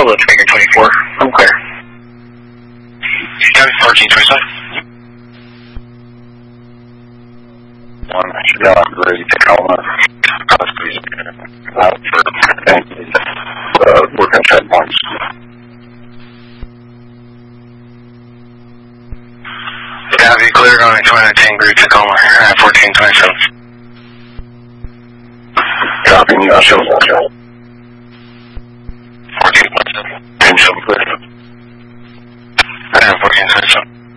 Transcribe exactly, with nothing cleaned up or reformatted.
Delta, Trigger twenty-four. I'm clear. Copy, fourteen twenty-seven. One, I should be on ready to call on. Out for uh, working on check points. Copy, clear going to ten Group Tacoma, uh, fourteen twenty-seven. Copy, uh, show.